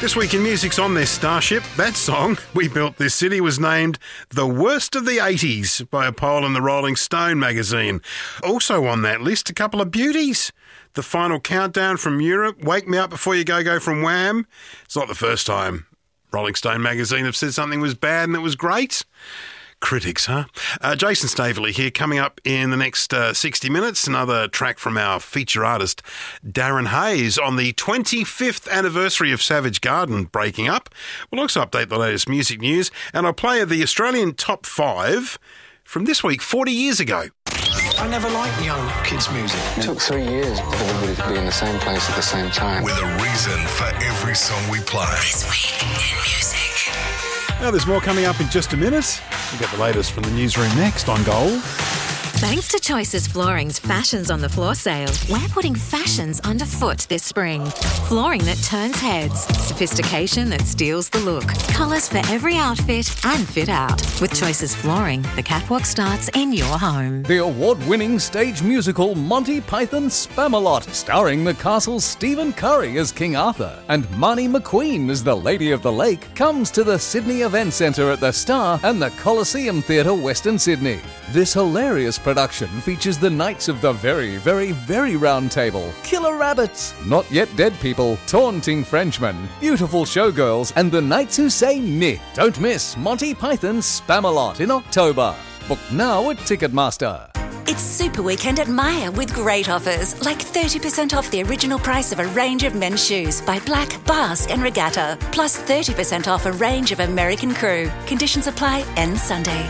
This week in music's on this starship. That song, We Built This City, was named the worst of the 80s by a poll in the Rolling Stone magazine. Also on that list, a couple of beauties. The Final Countdown from Europe, Wake Me Up Before You Go from Wham. It's not the first time Rolling Stone magazine have said something was bad and it was great. Critics, huh? Jason Staveley here, coming up in the next 60 minutes. Another track from our feature artist, Darren Hayes, on the 25th anniversary of Savage Garden breaking up. We'll also update the latest music news, and I'll play the Australian Top 5 from this week, 40 years ago. I never liked young kids' music. It took 3 years for everybody to be in the same place at the same time. With a reason for every song we play. This week in music. Now, there's more coming up in just a minute. We'll get the latest from the newsroom next on Gold. Thanks to Choices Flooring's Fashions on the Floor sale, we're putting fashions underfoot this spring. Flooring that turns heads, sophistication that steals the look, colours for every outfit and fit out. With Choices Flooring, the catwalk starts in your home. The award-winning stage musical Monty Python Spamalot, starring the castle's Stephen Curry as King Arthur and Marnie McQueen as the Lady of the Lake, comes to the Sydney Event Centre at the Star and the Coliseum Theatre, Western Sydney. This hilarious production features the Knights of the Very, Very, Very Round Table, Killer Rabbits, Not Yet Dead People, Taunting Frenchmen, Beautiful Showgirls, and the Knights Who Say Ni. Don't miss Monty Python's Spamalot in October. Book now at Ticketmaster. It's Super Weekend at Myer with great offers, like 30% off the original price of a range of men's shoes by Black, Basque and Regatta, plus 30% off a range of American Crew. Conditions apply, ends Sunday.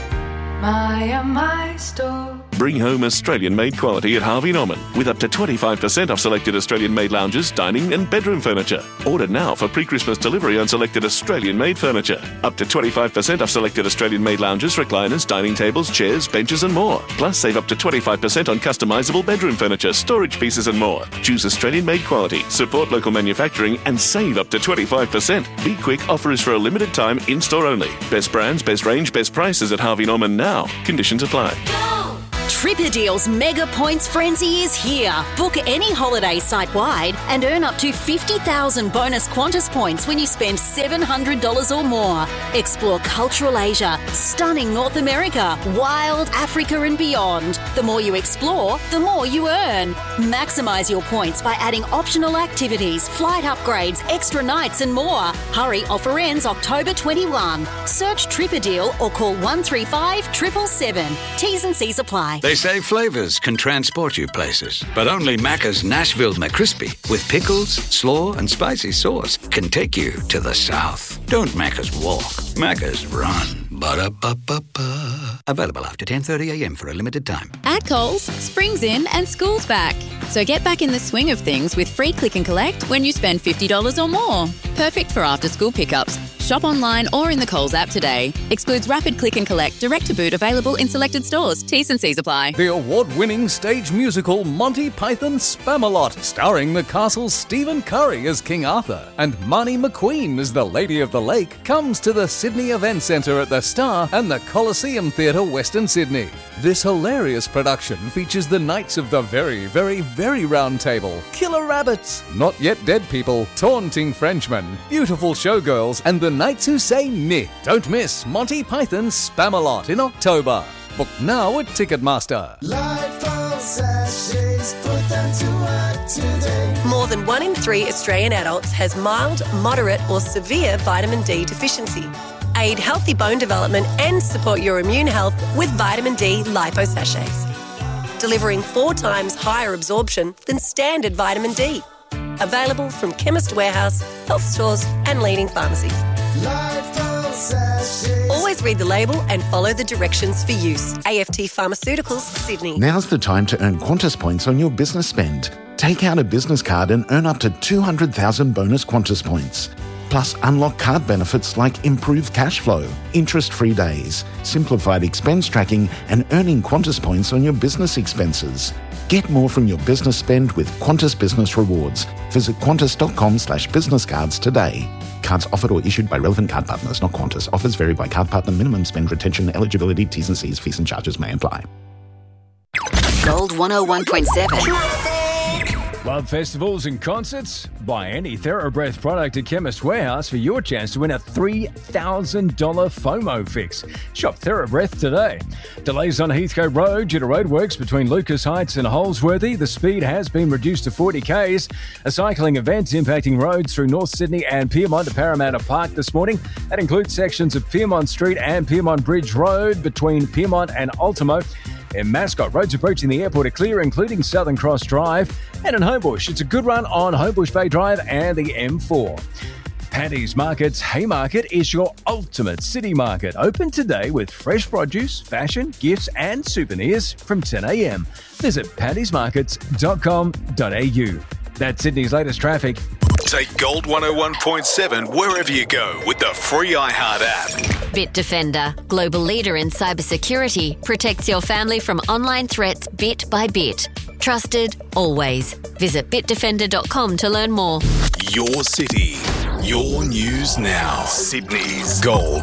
My store. Bring home Australian-made quality at Harvey Norman with up to 25% off selected Australian-made lounges, dining and bedroom furniture. Order now for pre-Christmas delivery on selected Australian-made furniture. Up to 25% off selected Australian-made lounges, recliners, dining tables, chairs, benches and more. Plus, save up to 25% on customisable bedroom furniture, storage pieces and more. Choose Australian-made quality, support local manufacturing and save up to 25%. Be quick, offer is for a limited time, in-store only. Best brands, best range, best prices at Harvey Norman now. Conditions apply. Tripperdeal's Mega Points Frenzy is here. Book any holiday site-wide and earn up to 50,000 bonus Qantas points when you spend $700 or more. Explore cultural Asia, stunning North America, wild Africa and beyond. The more you explore, the more you earn. Maximise your points by adding optional activities, flight upgrades, extra nights and more. Hurry, offer ends October 21. Search Tripperdeal or call 135 777. T's and C's apply. They say flavours can transport you places, but only Macca's Nashville McCrispy with pickles, slaw and spicy sauce can take you to the south. Don't Macca's walk, Macca's run. Ba-da-ba-ba-ba. Available after 10:30am for a limited time. At Coles, spring's in and school's back. So get back in the swing of things with free click and collect when you spend $50 or more. Perfect for after-school pickups. Shop online or in the Coles app today. Excludes rapid click and collect, direct to boot, available in selected stores. T's and C's apply. The award-winning stage musical Monty Python Spamalot, starring the castle's Stephen Curry as King Arthur and Marnie McQueen as the Lady of the Lake, comes to the Sydney Event Centre at the Star and the Coliseum Theatre, Western Sydney. This hilarious production features the Knights of the Very, Very, Very Round Table, Killer Rabbits, Not Yet Dead People, Taunting Frenchmen, Beautiful Showgirls, and the Knights Who Say Ni. Don't miss Monty Python's Spamalot in October. Book now at Ticketmaster. More than 1 in 3 Australian adults has mild, moderate or severe vitamin D deficiency. Aid healthy bone development and support your immune health with vitamin D lipo sachets, delivering 4 times higher absorption than standard vitamin D. Available from Chemist Warehouse, health stores and leading pharmacies. Always read the label and follow the directions for use. AFT Pharmaceuticals, Sydney. Now's the time to earn Qantas points on your business spend. Take out a business card and earn up to 200,000 bonus Qantas points. Plus, unlock card benefits like improved cash flow, interest-free days, simplified expense tracking, and earning Qantas points on your business expenses. Get more from your business spend with Qantas Business Rewards. Visit qantas.com/business cards today. Cards offered or issued by relevant card partners, not Qantas. Offers vary by card partner. Minimum spend, retention, eligibility, T's and C's, fees and charges may apply. Gold 101.7. Love festivals and concerts? Buy any TheraBreath product at Chemist Warehouse for your chance to win a $3,000 FOMO fix. Shop TheraBreath today. Delays on Heathcote Road due to roadworks between Lucas Heights and Holsworthy. The speed has been reduced to 40 k's. A cycling event impacting roads through North Sydney and Pyrmont to Parramatta Park this morning. That includes sections of Pyrmont Street and Pyrmont Bridge Road between Pyrmont and Ultimo. In Mascot, roads approaching the airport are clear, including Southern Cross Drive. And in Homebush, it's a good run on Homebush Bay Drive and the M4. Paddy's Market's Haymarket is your ultimate city market. Open today with fresh produce, fashion, gifts and souvenirs from 10 a.m. Visit paddysmarkets.com.au. That's Sydney's latest traffic. Take Gold 101.7 wherever you go with the free iHeart app. Bitdefender, global leader in cybersecurity, protects your family from online threats bit by bit. Trusted, always. Visit bitdefender.com to learn more. Your city, your news now. Sydney's Gold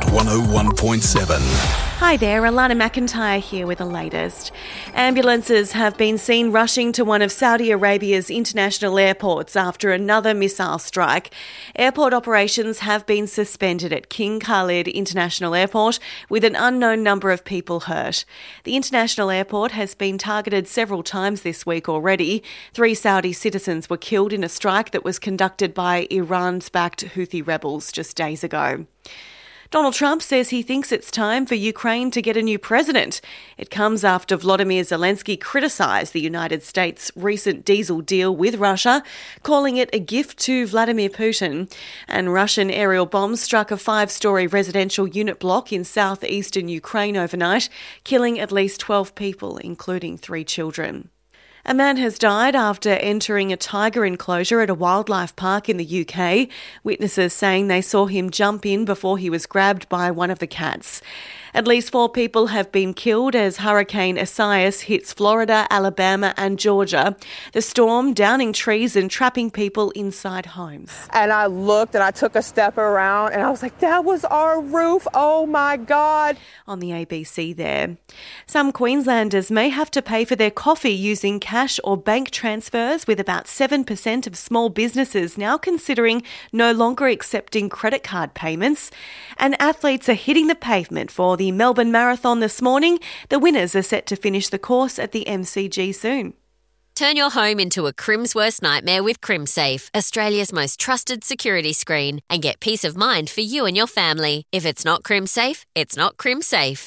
101.7. Hi there, Alana McIntyre here with the latest. Ambulances have been seen rushing to one of Saudi Arabia's international airports after another missile strike. Airport operations have been suspended at King Khalid International Airport with an unknown number of people hurt. The international airport has been targeted several times this week already. 3 Saudi citizens were killed in a strike that was conducted by Iran's backed Houthi rebels just days ago. Donald Trump says he thinks it's time for Ukraine to get a new president. It comes after Volodymyr Zelensky criticised the United States' recent diesel deal with Russia, calling it a gift to Vladimir Putin. And Russian aerial bombs struck a 5-storey residential unit block in southeastern Ukraine overnight, killing at least 12 people, including 3 children. A man has died after entering a tiger enclosure at a wildlife park in the UK. Witnesses saying they saw him jump in before he was grabbed by one of the cats. At least 4 people have been killed as Hurricane Isaias hits Florida, Alabama and Georgia. The storm downing trees and trapping people inside homes. And I looked and I took a step around and I was like, that was our roof. Oh my God. On the ABC there. Some Queenslanders may have to pay for their coffee using cash or bank transfers, with about 7% of small businesses now considering no longer accepting credit card payments. And athletes are hitting the pavement for the Melbourne Marathon this morning. The winners are set to finish the course at the MCG soon. Turn your home into a Crim's worst nightmare with CrimSafe, Australia's most trusted security screen, and get peace of mind for you and your family. If it's not CrimSafe, it's not CrimSafe.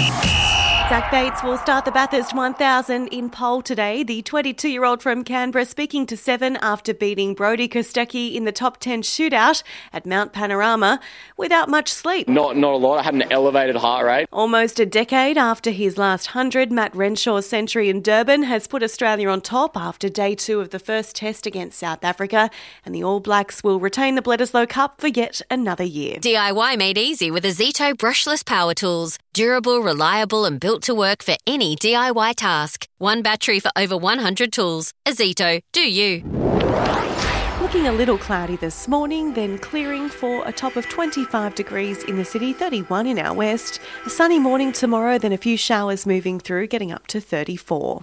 Zach Bates will start the Bathurst 1000 in pole today. The 22-year-old from Canberra speaking to Seven after beating Brodie Kostecki in the top 10 shootout at Mount Panorama without much sleep. Not a lot. I had an elevated heart rate. Almost a decade after his last 100, Matt Renshaw's century in Durban has put Australia on top after day 2 of the first test against South Africa, and the All Blacks will retain the Bledisloe Cup for yet another year. DIY made easy with Azito brushless power tools. Durable, reliable and built to work for any DIY task. One battery for over 100 tools. Azito, do you. Looking a little cloudy this morning, then clearing for a top of 25 degrees in the city, 31 in our west. A sunny morning tomorrow, then a few showers moving through, getting up to 34.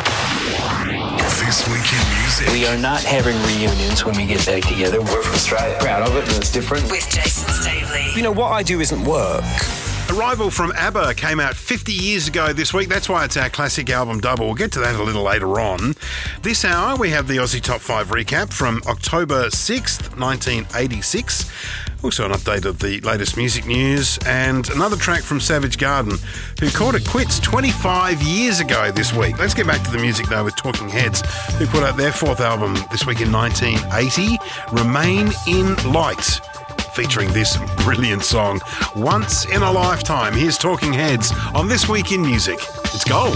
This Week in Music. We are not having reunions when we get back together. We're from Australia. Proud of it, and it's different. With Jason Stavely. You know, what I do isn't work. Arrival from ABBA came out 50 years ago this week. That's why it's our classic album double. We'll get to that a little later on. This hour, we have the Aussie Top 5 recap from October 6th, 1986. Also an update of the latest music news and another track from Savage Garden, who called it quits 25 years ago this week. Let's get back to the music, though, with Talking Heads, who put out their 4th album this week in 1980, Remain in Light, featuring this brilliant song, Once in a Lifetime. Here's Talking Heads on This Week in Music. It's gold.